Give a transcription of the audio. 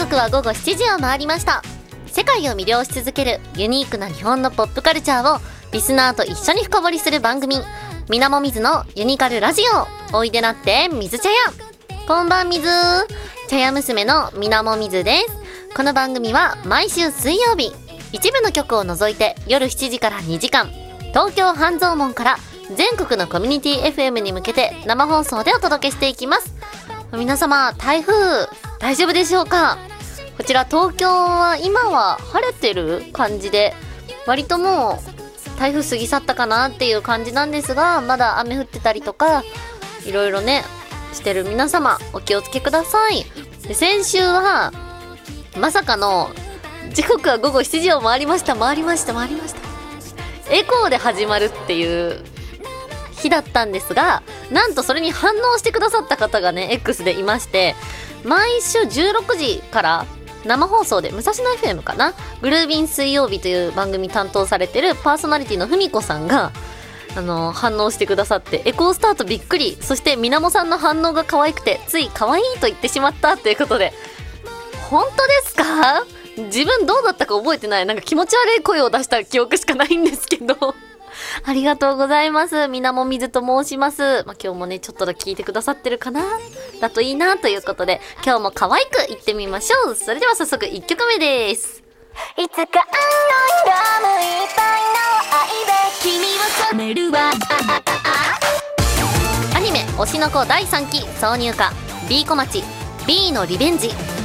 刻は午後7時を回りました。世界を魅了し続けるユニークな日本のポップカルチャーをリスナーと一緒に深掘りする番組、みなもみずのユニカルラジオ。おいでなってみず茶屋。こんばんみず。茶屋娘のみなもみずです。この番組は毎週水曜日、一部の曲を除いて夜7時から2時間、東京半蔵門から全国のコミュニティ FM に向けて生放送でお届けしていきます。皆様、台風大丈夫でしょうか？こちら東京は今は晴れてる感じで、割ともう台風過ぎ去ったかなっていう感じなんですが、まだ雨降ってたりとかいろいろねしてる皆様、お気をつけください。で、先週はまさかの時刻は午後7時を回りました。エコーで始まるっていう日だったんですが、なんとそれに反応してくださった方がね X でいまして、毎週16時から生放送で武蔵野 FM かな、グルービン水曜日という番組担当されてるパーソナリティのふみこさんが反応してくださって、エコースタートびっくり、そしてみなもさんの反応が可愛くてつい可愛いと言ってしまったということで、本当ですか？自分どうだったか覚えてない。なんか気持ち悪い声を出した記憶しかないんですけどありがとうございます。みなもみずと申します。今日もねちょっとだけ聞いてくださってるかな、だといいなということで、今日も可愛くいってみましょう。それでは早速1曲目です。 いつかあの色いっぱいの愛で君を染めるわ。 アニメ推しの子第3期挿入歌 B 小町 B のリベンジ。